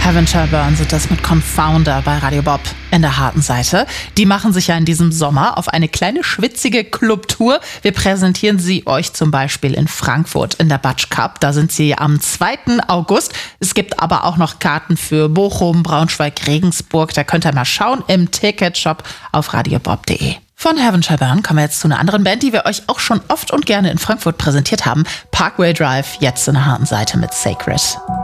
Heaven Burn sind das mit Confounder bei Radio Bob in der harten Seite. Die machen sich ja in diesem Sommer auf eine kleine schwitzige Clubtour. Wir präsentieren sie euch zum Beispiel in Frankfurt in der Batsch Cup. Da sind sie am 2. August. Es gibt aber auch noch Karten für Bochum, Braunschweig, Regensburg. Da könnt ihr mal schauen im Ticketshop auf radiobob.de. Von Heaven Burn kommen wir jetzt zu einer anderen Band, die wir euch auch schon oft und gerne in Frankfurt präsentiert haben. Parkway Drive, jetzt in der harten Seite mit Sacred.